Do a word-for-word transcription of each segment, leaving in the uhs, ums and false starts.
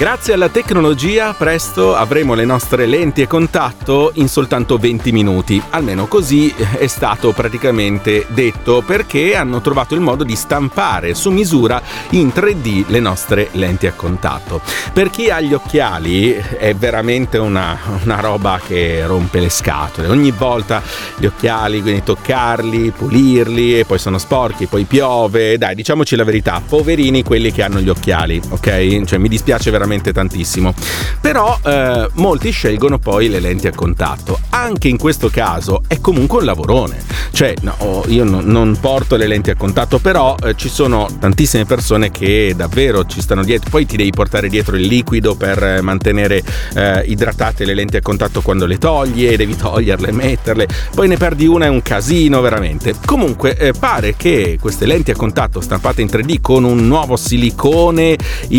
Grazie alla tecnologia presto avremo le nostre lenti a contatto in soltanto venti minuti, almeno così è stato praticamente detto, perché hanno trovato il modo di stampare su misura in tre D le nostre lenti a contatto. Per chi ha gli occhiali è veramente una, una roba che rompe le scatole. Ogni volta gli occhiali, quindi toccarli, pulirli e poi sono sporchi, poi piove. Dai, diciamoci la verità, poverini quelli che hanno gli occhiali, ok? Cioè mi dispiace veramente tantissimo. Però eh, molti scelgono poi le lenti a contatto. Anche in questo caso è comunque un lavorone. Cioè no, io no, non porto le lenti a contatto, però eh, ci sono tantissime persone che davvero ci stanno dietro. Poi ti devi portare dietro il liquido per eh, mantenere eh, idratate le lenti a contatto quando le togli, e devi toglierle e metterle, poi ne perdi una, è un casino veramente. Comunque eh, pare che queste lenti a contatto stampate in tre D con un nuovo silicone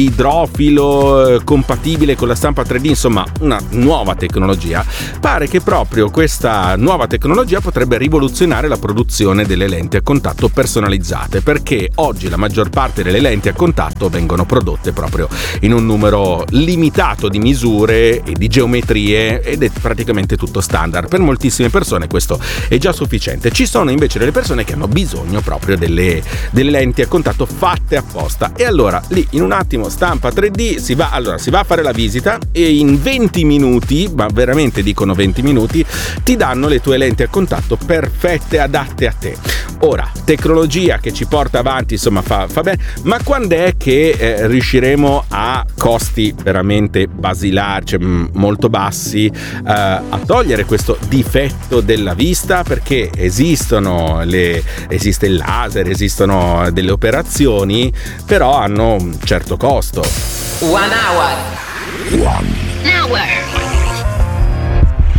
idrofilo eh, compatibile con la stampa tre D, insomma una nuova tecnologia, pare che proprio questa nuova tecnologia potrebbe rivoluzionare la produzione delle lenti a contatto personalizzate, perché oggi la maggior parte delle lenti a contatto vengono prodotte proprio in un numero limitato di misure e di geometrie, ed è praticamente tutto standard. Per moltissime persone questo è già sufficiente. Ci sono invece delle persone che hanno bisogno proprio delle, delle lenti a contatto fatte apposta, e allora lì in un attimo stampa tre D, si va, allora si va a fare la visita e in venti minuti, ma veramente dicono venti minuti, ti danno le tue lenti a contatto perfette, adatte a te. Ora, tecnologia che ci porta avanti, insomma fa, fa bene, ma quando è che eh, riusciremo a costi veramente basilari, cioè mh, molto bassi, eh, a togliere questo difetto della vista? Perché esistono le, esiste il laser, esistono delle operazioni, però hanno un certo costo. One hour